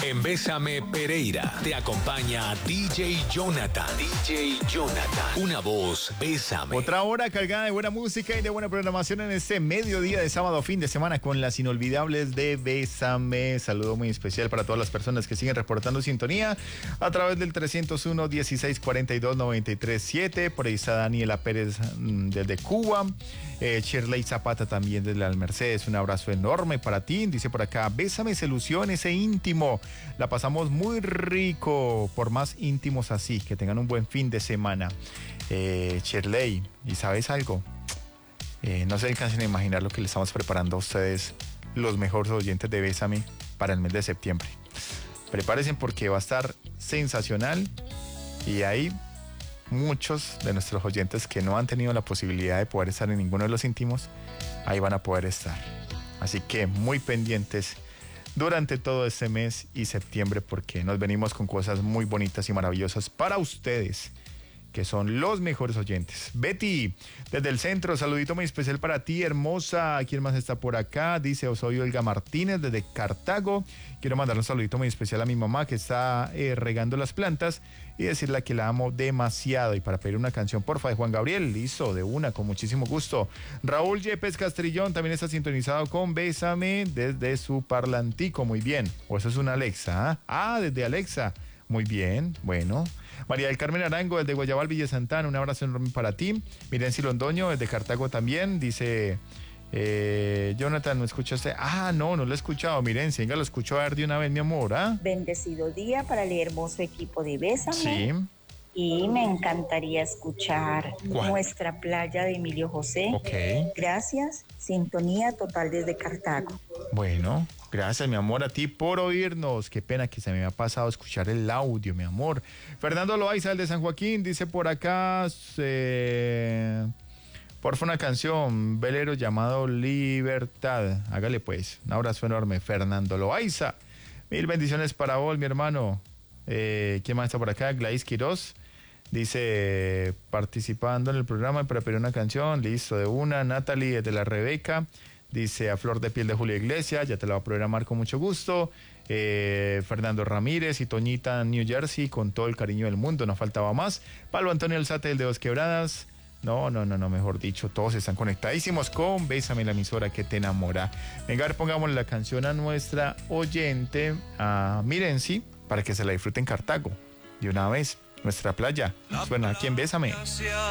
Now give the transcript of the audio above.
En Bésame Pereira te acompaña DJ Jonathan. DJ Jonathan. Una voz, Bésame. Otra hora cargada de buena música y de buena programación en este mediodía de sábado, fin de semana, con las inolvidables de Bésame. Saludo muy especial para todas las personas que siguen reportando sintonía a través del 301-1642-937. Por ahí está Daniela Pérez desde Cuba. Shirley Zapata también desde las Mercedes. Un abrazo enorme para ti. Dice por acá: Bésame se lució en ese íntimo. La pasamos muy rico, por más íntimos así. Que tengan un buen fin de semana. Shirley, ¿y sabes algo? No se alcancen a imaginar lo que le estamos preparando a ustedes, los mejores oyentes de Bésame, para el mes de septiembre. Prepárense porque va a estar sensacional. Y hay muchos de nuestros oyentes que no han tenido la posibilidad de poder estar en ninguno de los íntimos, ahí van a poder estar. Así que muy pendientes durante todo este mes y septiembre, porque nos venimos con cosas muy bonitas y maravillosas para ustedes, que son los mejores oyentes. Betty, desde el centro, saludito muy especial para ti, hermosa. ¿Quién más está por acá? Dice: soy Olga Martínez desde Cartago. Quiero mandar un saludito muy especial a mi mamá, que está regando las plantas, y decirle que la amo demasiado. Y para pedir una canción, porfa, de Juan Gabriel. Listo, de una, con muchísimo gusto. Raúl Yepes Castrillón también está sintonizado con Bésame desde su parlantico. Muy bien. O eso es una Alexa. Desde Alexa. Muy bien, bueno. María del Carmen Arango, desde Guayabal, Villa Santana, un abrazo enorme para ti. Mirenci Londoño, desde Cartago también, dice: Jonathan, ¿no escuchaste? No lo he escuchado. Mirenci, venga, lo escucho a ver de una vez, mi amor. Bendecido día para el hermoso equipo de Bésame. Sí. Y me encantaría escuchar Nuestra Playa de Emilio José. Ok. Gracias, sintonía total desde Cartago. Bueno, gracias, mi amor, a ti por oírnos. Qué pena que se me ha pasado escuchar el audio, mi amor. Fernando Loaiza, el de San Joaquín, dice por acá: porfa, una canción, velero llamado Libertad. Hágale pues, un abrazo enorme, Fernando Loaiza. Mil bendiciones para vos, mi hermano. ¿Quién más está por acá? Gladys Quiroz dice: participando en el programa para pedir una canción. Listo, de una. Natalie de la Rebeca dice: a flor de piel de Julio Iglesias, ya te la voy a programar con mucho gusto. Fernando Ramírez y Toñita New Jersey, con todo el cariño del mundo, no faltaba más. Pablo Antonio Alzate, el de Dos Quebradas. No, mejor dicho, todos están conectadísimos con Bésame, la emisora que te enamora. Venga, a ver, pongámosle la canción a nuestra oyente, a Mirenci, para que se la disfruten en Cartago. De una vez, Nuestra Playa. Suena aquí en Bésame.